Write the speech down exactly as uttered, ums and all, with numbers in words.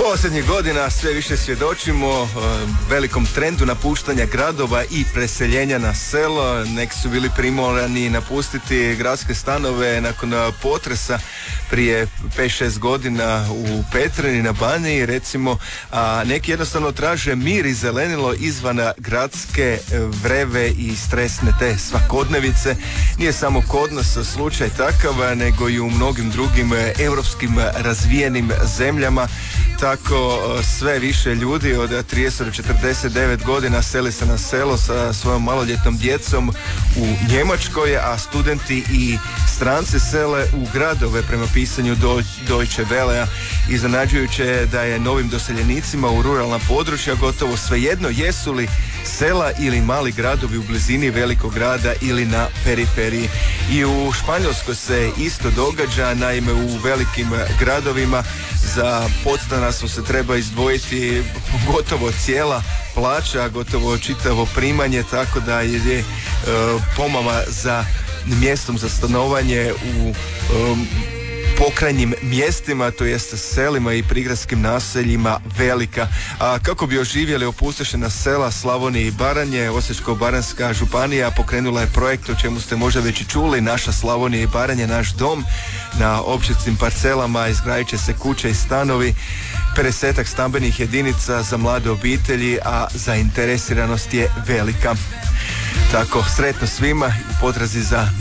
Posljednjih godina sve više svjedočimo uh, velikom trendu napuštanja gradova i preseljenja na selo. Neki su bili primorani napustiti gradske stanove nakon potresa prije pet šest godina u Petrini na Baniji recimo, a neki jednostavno traže mir i zelenilo izvan gradske vreve i stresne te svakodnevice. Nije samo kod nas slučaj takav, nego i u mnogim drugim europskim razvijenim zemljama. Tako sve više ljudi od trideset do četrdeset devet godina seli se na selo sa svojom maloljetnom djecom u Njemačkoj, a studenti i stranci sele u gradove prema pisanju Deutsche Wellea. Iznenađujuće je da je novim doseljenicima u ruralna područja gotovo svejedno jesu li sela ili mali gradovi u blizini velikog grada ili na periferiji. I u Španjolskoj se isto događa, naime u velikim gradovima za podstanarstvo se treba izdvojiti gotovo cijela plaća, gotovo čitavo primanje, tako da je, je pomama za mjestom za stanovanje u um, pokrajnim mjestima, to jest selima i prigradskim naseljima velika. A kako bi oživjeli opustošena sela Slavonije i Baranje, Osječko-baranjska županija pokrenula je projekt o čemu ste možda već i čuli, Naša Slavonija i Baranje, naš dom. Na općinskim parcelama izgradit će se kuće i stanovi, pedesetak stambenih jedinica za mlade obitelji, a zainteresiranost je velika. Tako, sretno svima u potrazi za